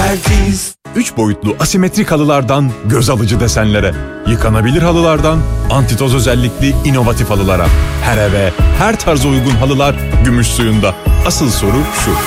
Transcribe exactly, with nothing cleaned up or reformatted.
Pertiz. Üç boyutlu asimetrik halılardan göz alıcı desenlere, yıkanabilir halılardan antitoz özellikli inovatif halılara. Her eve, her tarza uygun halılar gümüş suyunda. Asıl soru şu: